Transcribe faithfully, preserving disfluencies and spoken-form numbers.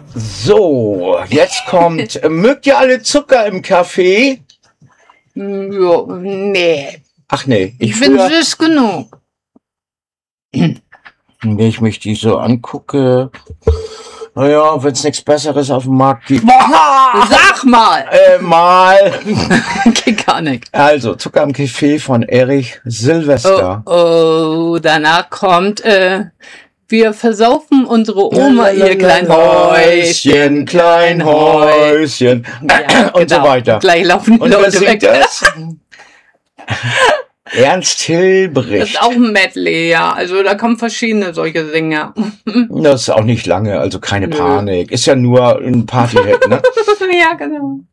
So, jetzt kommt, mögt ihr alle Zucker im Kaffee? Ja, nee. Ach nee, ich, Ich bin früher, süß genug. wenn ich mich die so angucke, naja, wenn es nichts Besseres auf dem Markt gibt. Boah, sag mal. Äh, mal. Geht gar nicht. Also, Zucker im Kaffee von Erich Oh, Silvester. oh, danach kommt, äh, wir versaufen unsere Oma ihr klein Häuschen. Häuschen, klein Häuschen. Ja, Und so genau. weiter. Gleich laufen die Und wer Leute singt weg. das? Ernst Das Hilbricht. ist auch ein Medley, ja. Also da kommen verschiedene solche Sänger. Das ist auch nicht lange, also keine Nö. Panik. Ist ja nur ein Partyhit, ne? Ja, genau.